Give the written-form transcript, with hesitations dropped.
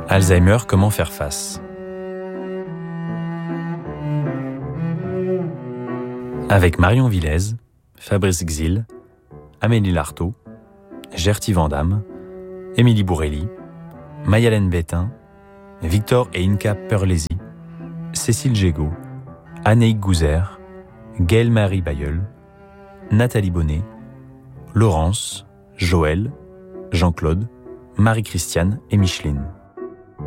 Alzheimer, comment faire face ? Avec Marion Villez, Fabrice Xil, Amélie Lartaud, Gerty Vandamme, Émilie Bourrelli, Mayalène Bétain, Victor et Inka Perlesi, Cécile Gégaud, Annéique Gouzer, Gaëlle-Marie Bayeul, Nathalie Bonnet, Laurence, Joël, Jean-Claude, Marie-Christiane et Micheline.